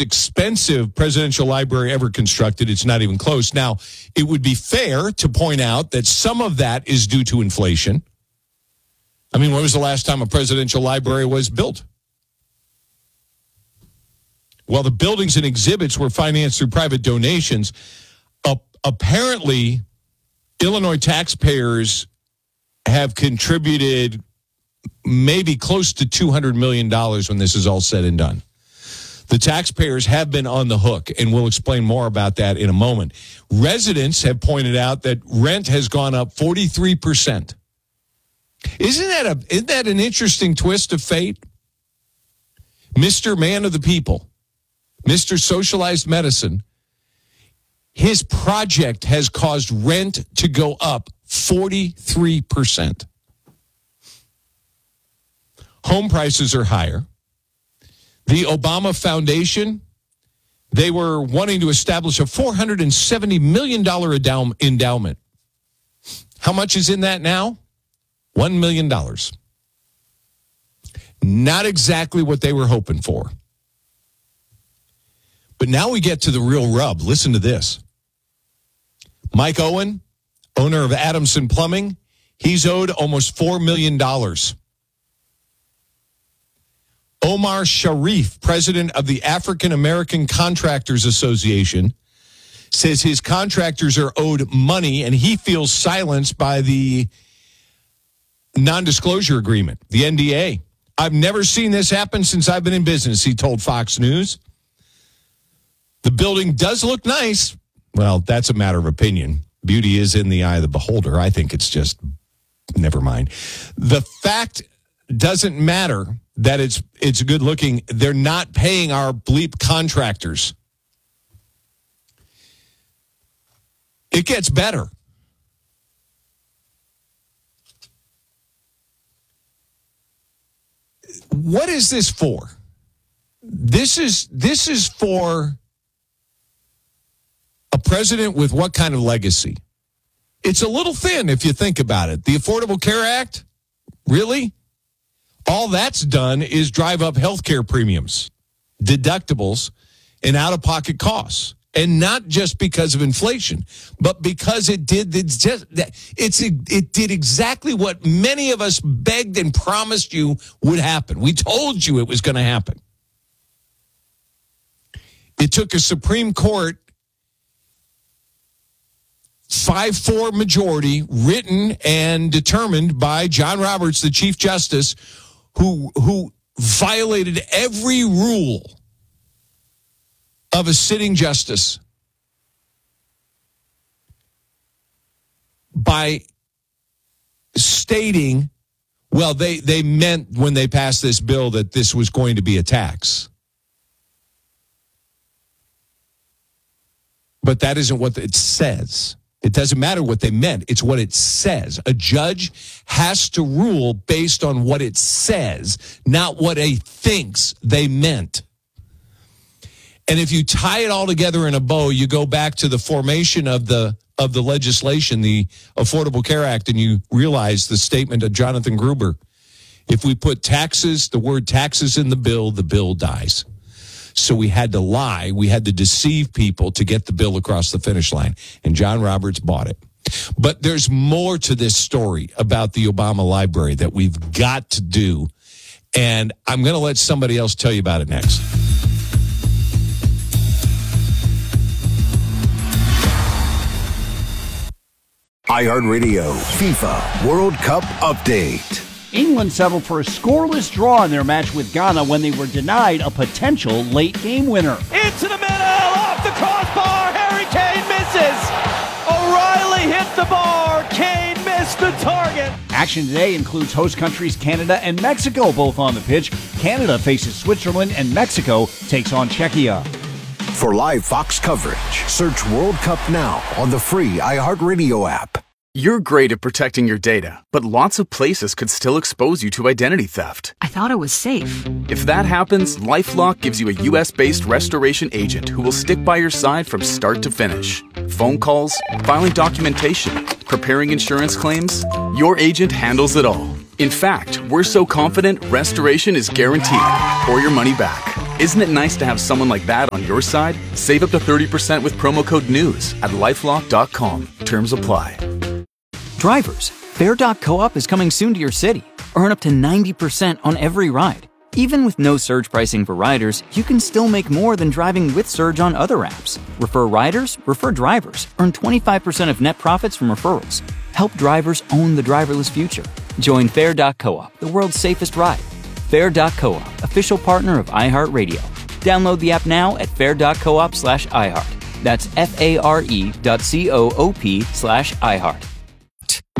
most expensive presidential library ever constructed. It's not even close. Now, it would be fair to point out that some of that is due to inflation. I mean, when was the last time a presidential library was built? Well, the buildings and exhibits were financed through private donations. Apparently, Illinois taxpayers have contributed maybe close to $200 million when this is all said and done. The taxpayers have been on the hook, and we'll explain more about that in a moment. Residents have pointed out that rent has gone up 43%. Isn't that an interesting twist of fate? Mr. Man of the People, Mr. Socialized Medicine, his project has caused rent to go up 43%. Home prices are higher. The Obama Foundation, they were wanting to establish a $470 million endowment. How much is in that now? $1 million. Not exactly what they were hoping for. But now we get to the real rub. Listen to this. Mike Owen, owner of Adamson Plumbing, he's owed almost $4 million. Omar Sharif, president of the African American Contractors Association, says his contractors are owed money and he feels silenced by the non-disclosure agreement, the NDA. I've never seen this happen since I've been in business, he told Fox News. The building does look nice. Well, that's a matter of opinion. Beauty is in the eye of the beholder. I think it's just, never mind. The fact doesn't matter that it's good looking. They're not paying our bleep contractors. It gets better. What is this for? This is for a president with what kind of legacy? It's a little thin if you think about it. The Affordable Care Act, really? All that's done is drive up health care premiums, deductibles, and out-of-pocket costs. And not just because of inflation, but because it did exactly what many of us begged and promised you would happen. We told you it was going to happen. It took a Supreme Court 5-4 majority written and determined by John Roberts, the Chief Justice, who violated every rule of a sitting justice by stating, well, they meant when they passed this bill that this was going to be a tax. But that isn't what it says. It doesn't matter what they meant. It's what it says. A judge has to rule based on what it says, not what he thinks they meant. And if you tie it all together in a bow, you go back to the formation of the legislation, the Affordable Care Act, and you realize the statement of Jonathan Gruber. If we put taxes, the word taxes in the bill dies. So we had to lie. We had to deceive people to get the bill across the finish line. And John Roberts bought it. But there's more to this story about the Obama Library that we've got to do. And I'm going to let somebody else tell you about it next. iHeartRadio FIFA World Cup Update. England settled for a scoreless draw in their match with Ghana when they were denied a potential late game winner. Into the middle, off the crossbar, Harry Kane misses. O'Reilly hit the bar, Kane missed the target. Action today includes host countries Canada and Mexico both on the pitch. Canada faces Switzerland and Mexico takes on Czechia. For live Fox coverage, search World Cup now on the free iHeartRadio app. You're great at protecting your data, but lots of places could still expose you to identity theft. I thought it was safe. If that happens, LifeLock gives you a U.S.-based restoration agent who will stick by your side from start to finish. Phone calls, filing documentation, preparing insurance claims, your agent handles it all. In fact, we're so confident restoration is guaranteed or your money back. Isn't it nice to have someone like that on your side? Save up to 30% with promo code NEWS at LifeLock.com. Terms apply. Drivers, Fair.coop is coming soon to your city. Earn up to 90% on every ride. Even with no surge pricing for riders, you can still make more than driving with Surge on other apps. Refer riders, refer drivers. Earn 25% of net profits from referrals. Help drivers own the driverless future. Join Fair.coop, the world's safest ride. Fair.coop, official partner of iHeartRadio. Download the app now at fair.coop/iHeart. That's FARE.coop/iHeart.